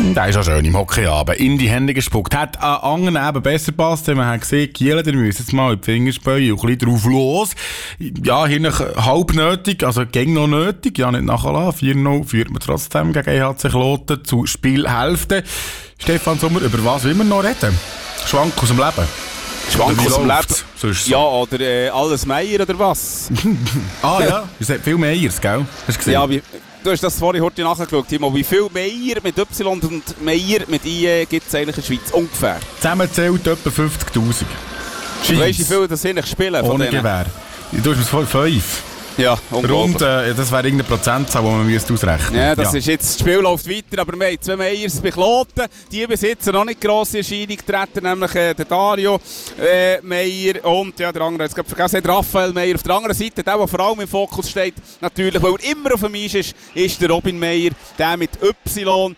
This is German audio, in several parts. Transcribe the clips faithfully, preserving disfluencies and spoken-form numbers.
Der ist auch schön im Hockeyabend in die Hände gespuckt. Hat an anderen eben besser gepasst, wenn man hat gesehen, Gielen, der müsst jetzt mal in die Finger spähen und ein bisschen drauf los. Ja, hier noch halb nötig, also gegen noch nötig, ja nicht nachlassen. vier null führt man trotzdem gegen E H C Kloten zu Spielhälfte. Stefan Sommer, über was will man noch reden? Schwank aus dem Leben. Schwank aus dem Leben? So. Ja, oder äh, alles Meier oder was? ah ja, es hat viel Meiers, gell? Hast du gesehen? Ja, wie, du hast das vorhin heute nachgeschaut, Timo. Wie viel Meier mit Y und Meier mit I gibt es eigentlich in der Schweiz? Ungefähr. Zusammenzählt etwa fünfzigtausend. Du weißt, wie viel das eigentlich spielen von ohne denen? Gewehr. Du hast es voll fünf. Ja, Rund, äh, das wäre irgendeine Prozentzahl, die man müsste ausrechnen müsste. Ja, das ja. Ist jetzt, das Spiel läuft weiter, aber wir haben zwei Meiers bei Kloten. Die besitzen noch nicht grosse Erscheinung treten, nämlich äh, der Dario äh, Meier und ja, der andere, jetzt gerade vergessen, Raphael Meier. Auf der anderen Seite, der, der vor allem im Fokus steht, natürlich, weil er immer auf dem Eis ist, ist der Robin Meier, der mit Y.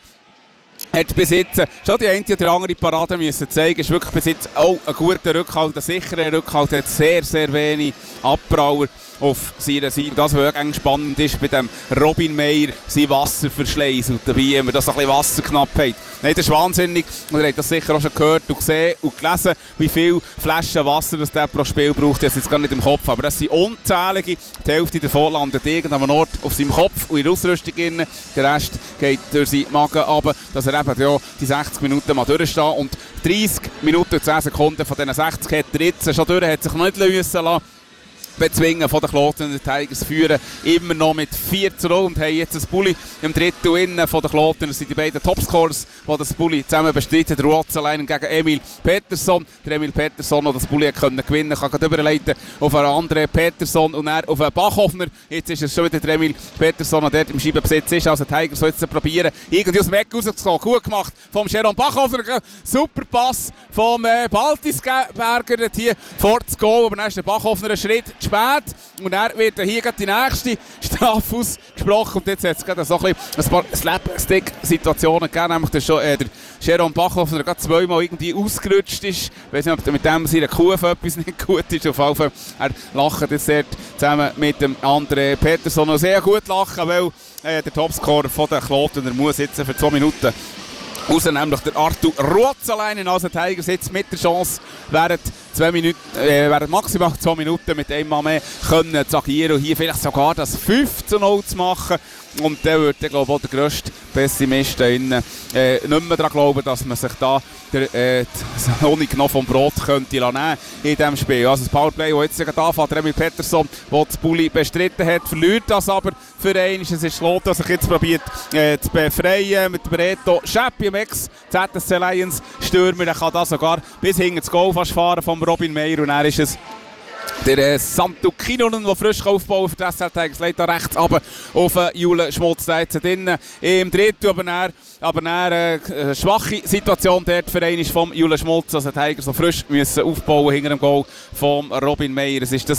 Hat besitzen, schon die eine oder andere Parade müssen zeigen, ist wirklich besitzt auch ein guter Rückhalt, ein sicherer Rückhalt, hat sehr, sehr wenig Abbrauer auf seiner Seite. Das, was wirklich spannend ist bei dem Robin Meier, sein Wasserverschleiß und dabei haben wir das ein bisschen Wasserknappheit. Nein, das ist wahnsinnig und ihr habt das sicher auch schon gehört und gesehen und gelesen, wie viele Flaschen Wasser das der pro Spiel braucht. Das ist jetzt gar nicht im Kopf, aber das sind unzählige. Die Hälfte davon landet irgendeinem Ort auf seinem Kopf und in der Ausrüstung drin. Der Rest geht durch seinen Magen runter, dass er eben ja, die sechzig Minuten mal durchstehen und dreissig Minuten und zehn Sekunden von diesen sechzig hat er jetzt schon durch, hat sich noch nicht lösen lassen. Bezwingen von den Kloten und den Tigers führen immer noch mit vier zu null und haben jetzt ein Bulli im Drittel innen von den Kloten. Das sind die beiden Topscorers, die das Bulli zusammen bestreiten. Der Rotzeleinen gegen Emil Pettersson. Der Emil Pettersson, der das Bulli können gewinnen kann, kann überleiten auf einen anderen Pettersson und dann auf einen Bachhoffner. Jetzt ist es schon wieder der Emil Pettersson, der dort im Scheibenbesitz ist. Also Tigers soll jetzt probieren, irgendwie aus dem Eck rauszukommen. Gut gemacht vom Jerome Bachhoffner. Super Pass vom äh, Baltisberger hier vor das Goal. Aber dann ist der Bachhoffner einen Schritt spät und dann wird hier die nächste Strafe ausgesprochen und jetzt hat es gerade so ein, ein paar Slapstick-Situationen gegeben, nämlich der, äh, der Jerome Bachhoff, der gerade zweimal irgendwie ausgerutscht ist. Ich weiß nicht, ob mit dem seine Kuh etwas nicht gut ist. Auf jeden Fall, er lacht jetzt dort zusammen mit dem André Pettersson noch sehr gut lachen, weil äh, der Topscorer von den Kloten, der muss jetzt für zwei Minuten raus, nämlich der Arthur Rotzeleinen, also Tigers jetzt mit der Chance, während, zwei Minuten, äh, während maximal zwei Minuten mit einem Mann mehr können zu agieren und hier vielleicht sogar das fünf zu null zu machen. Und dann würde ich glaube auch der grösste Pessimist innen, äh, nicht mehr daran glauben, dass man sich da der äh, Honig noch vom Brot könnte nehmen in diesem Spiel. Also das Powerplay, das jetzt gerade anfängt, Emil Pettersson, der das Bulli bestritten hat, verliert das aber für einen. Es ist Kloten, der sich jetzt probiert äh, zu befreien mit Breto Schäppi, im Ex-Z S C Lions Stürmer. Er kann da sogar bis hinten das Goal fast fahren vom Robin Meier und er ist es der äh, Santu Kinonen, der frisch aufbauen für die S L Tigers, leitet da rechts runter auf äh, Jule Schmutz, da jetzt drinnen im Drittel, aber dann, aber dann äh, eine schwache Situation dort für einen ist vom Jule Schmutz, also die Tigers so frisch müssen aufbauen hinter dem Goal vom Robin Meier. Es ist das